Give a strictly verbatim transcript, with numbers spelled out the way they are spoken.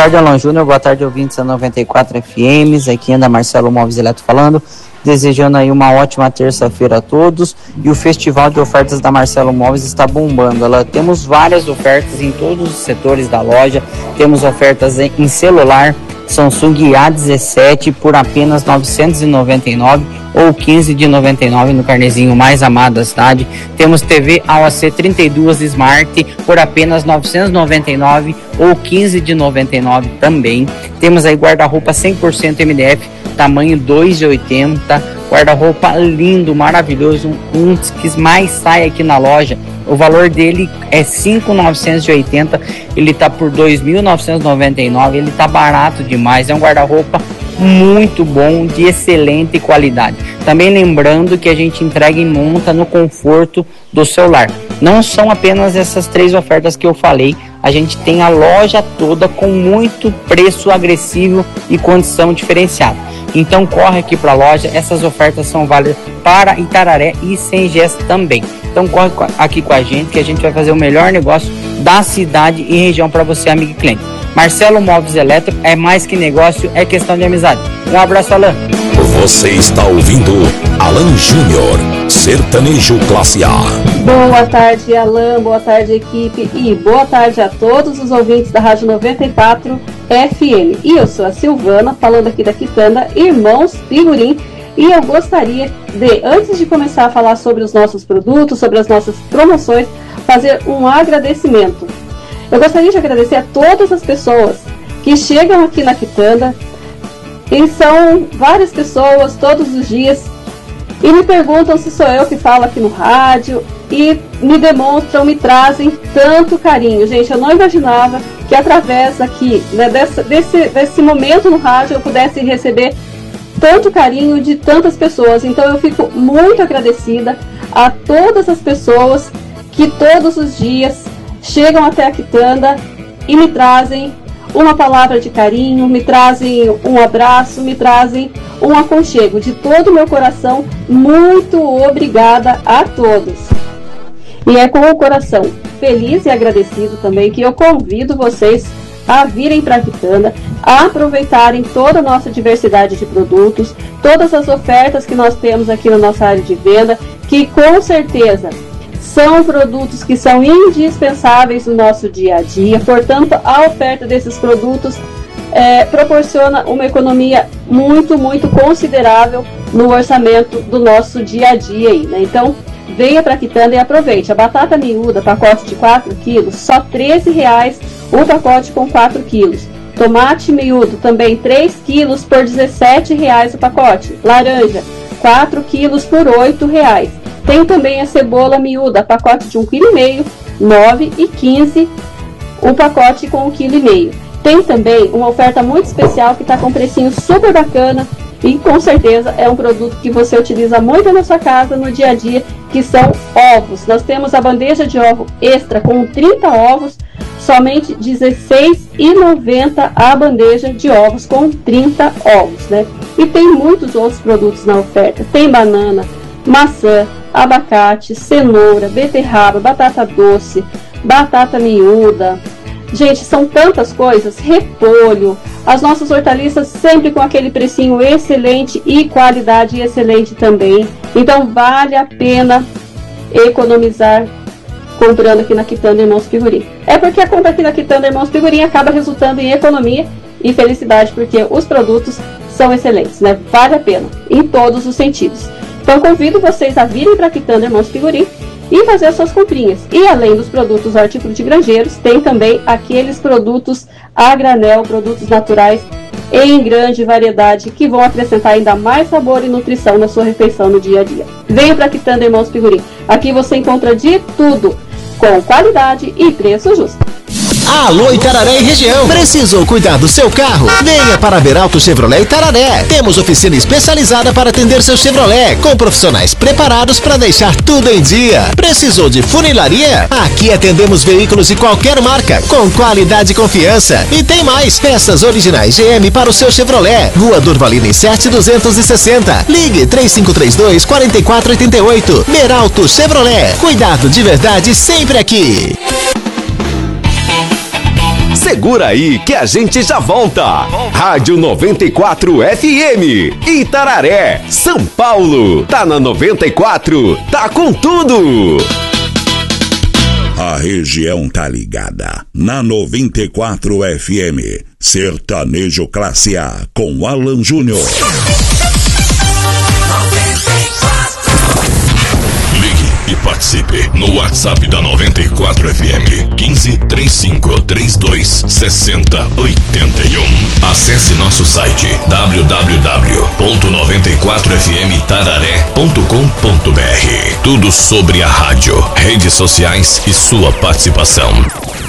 tarde, Alan Júnior, boa tarde, ouvintes da noventa e quatro F Ms, aqui anda Marcelo Móveis Eletro falando, desejando aí uma ótima terça-feira a todos. E o festival de ofertas da Marcelo Móveis está bombando. Ela, temos várias ofertas em todos os setores da loja, temos ofertas em, em celular, Samsung A dezessete por apenas novecentos e noventa e nove reais ou quinze de noventa e nove no carnezinho mais amado da cidade. Temos T V A O C trinta e dois Smart por apenas novecentos e noventa e nove reais ou quinze de noventa e nove também. Temos aí guarda-roupa cem por cento M D F, tamanho dois e oitenta, guarda-roupa lindo, maravilhoso, um dos que mais sai aqui na loja. O valor dele é cinco mil novecentos e oitenta, ele tá por dois mil novecentos e noventa e nove, ele tá barato demais, é um guarda-roupa muito bom, de excelente qualidade. Também lembrando que a gente entrega e monta no conforto do celular. Não são apenas essas três ofertas que eu falei, a gente tem a loja toda com muito preço agressivo e condição diferenciada. Então corre aqui para a loja, essas ofertas são válidas para Itararé e Sengés também. Então corre aqui com a gente que a gente vai fazer o melhor negócio da cidade e região para você, amigo e cliente. Marcelo Móveis Eletro é mais que negócio, é questão de amizade. Um abraço, Alan. Você está ouvindo Alan Júnior, sertanejo classe A. Boa tarde, Alan, boa tarde, equipe, e boa tarde a todos os ouvintes da Rádio noventa e quatro F M. E eu sou a Silvana, falando aqui da Quitanda, Irmãos Figurim, e eu gostaria de, antes de começar a falar sobre os nossos produtos, sobre as nossas promoções, fazer um agradecimento. Eu gostaria de agradecer a todas as pessoas que chegam aqui na Quitanda, e são várias pessoas todos os dias, e me perguntam se sou eu que falo aqui no rádio, e me demonstram, me trazem tanto carinho. Gente, eu não imaginava que através aqui, né, desse, desse, desse momento no rádio, eu pudesse receber tanto carinho de tantas pessoas. Então eu fico muito agradecida a todas as pessoas que todos os dias chegam até a Quitanda e me trazem uma palavra de carinho, me trazem um abraço, me trazem um aconchego. De todo o meu coração, muito obrigada a todos. E é com o coração feliz e agradecido também que eu convido vocês a virem para a Quitanda, a aproveitarem toda a nossa diversidade de produtos, todas as ofertas que nós temos aqui na nossa área de venda, que com certeza são produtos que são indispensáveis no nosso dia a dia. Portanto, a oferta desses produtos é, proporciona uma economia muito, muito considerável no orçamento do nosso dia a dia aí, né? Então, venha para a Quitanda e aproveite. A batata miúda, pacote de quatro quilos, só treze reais o pacote com quatro quilos. Tomate miúdo, também três quilos por dezessete reais o pacote. Laranja, quatro quilos por oito reais. Tem também a cebola miúda, pacote de um vírgula cinco quilo, nove e quinze o pacote com um vírgula cinco quilo. Tem também uma oferta muito especial que está com um precinho super bacana e com certeza é um produto que você utiliza muito na sua casa no dia a dia, que são ovos. Nós temos a bandeja de ovo extra com trinta ovos, somente dezesseis reais e noventa centavos a bandeja de ovos com trinta ovos, né? E tem muitos outros produtos na oferta. Tem banana, maçã, abacate, cenoura, beterraba, batata doce, batata miúda. Gente, são tantas coisas, repolho, as nossas hortaliças sempre com aquele precinho excelente e qualidade excelente também. Então vale a pena economizar comprando aqui na Quitanda Irmãos Figurim. É porque a compra aqui na Quitanda Irmãos Figurim acaba resultando em economia e felicidade, porque os produtos são excelentes, né? Vale a pena, em todos os sentidos. Então convido vocês a virem para a Quitanda Irmãos Figurim e fazer as suas comprinhas. E além dos produtos artículos de granjeiros, tem também aqueles produtos a granel, produtos naturais em grande variedade, que vão acrescentar ainda mais sabor e nutrição na sua refeição no dia a dia. Venha para a Quitanda Irmãos Figurim. Aqui você encontra de tudo, com qualidade e preço justo. Alô Itararé e região, precisou cuidar do seu carro? Venha para a Beralto Chevrolet Itararé. Temos oficina especializada para atender seu Chevrolet, com profissionais preparados para deixar tudo em dia. Precisou de funilaria? Aqui atendemos veículos de qualquer marca, com qualidade e confiança. E tem mais, peças originais G M para o seu Chevrolet. Rua Durvalina sete duzentos e sessenta. Ligue três cinco três dois, quatro quatro oito oito. Beralto Chevrolet. Cuidado de verdade sempre aqui. Segura aí que a gente já volta. Rádio noventa e quatro F M, Itararé, São Paulo. Tá na noventa e quatro, tá com tudo. A região tá ligada na noventa e quatro F M. Sertanejo Classe A com Alan Júnior. E participe no WhatsApp da noventa e quatro F M quinze, trinta e cinco, trinta e dois, sessenta, oitenta e um. Acesse nosso site w w w ponto noventa e quatro f m tararé ponto com ponto b r. Tudo sobre a rádio, redes sociais e sua participação.